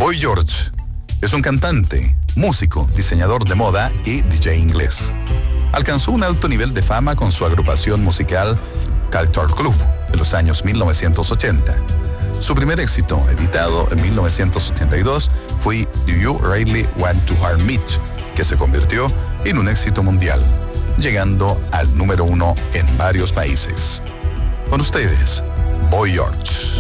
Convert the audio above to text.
Boy George es un cantante, músico, diseñador de moda y DJ inglés. Alcanzó un alto nivel de fama con su agrupación musical Culture Club en los años 1980. Su primer éxito, editado en 1982, fue Do You Really Want to Harm Me, que se convirtió en un éxito mundial, llegando al número 1 en varios países. Con ustedes, Boy George.